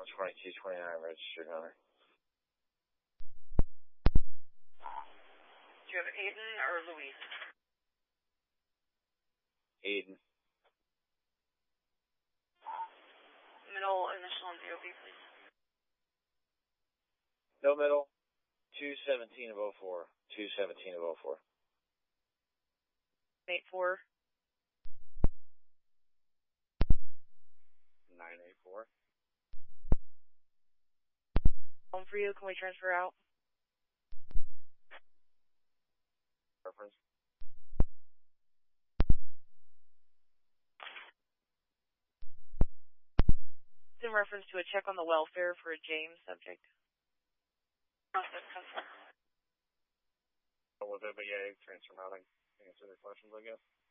2229 registered owner. Do you have Aiden or Louise? Aiden. Middle initial and DOB, please. No middle. 217 of 04. 217 of 04. 84. 984. Home for you. Can we transfer out? Reference. It's in reference to a check on the welfare for a James subject. With FAA transfer routing. Answer the questions, I guess.